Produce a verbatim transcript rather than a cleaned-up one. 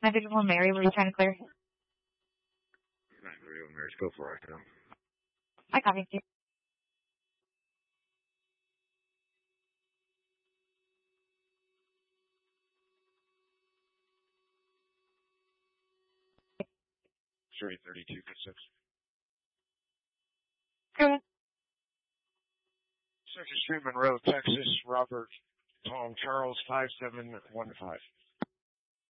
nine three one Mary, were you trying to clear? nine three one Mary, go for it. I copy you. three thirty-two six. Go ahead. Second Street, Monroe, Texas, Robert, Tom, Charles, five seven one five.